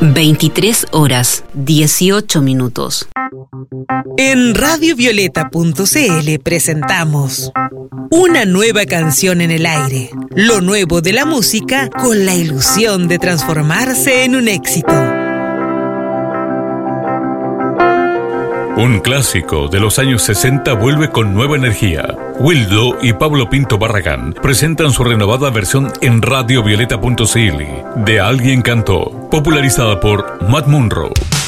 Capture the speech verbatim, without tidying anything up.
veintitrés horas, dieciocho minutos. En radio violeta punto c l presentamos una nueva canción en el aire, lo nuevo de la música con la ilusión de transformarse en un éxito. Un clásico de los años sesenta vuelve con nueva energía. Wildo y Pablo Pinto Barragán presentan su renovada versión en radio violeta punto c l de Alguien Cantó, popularizada por Matt Monro.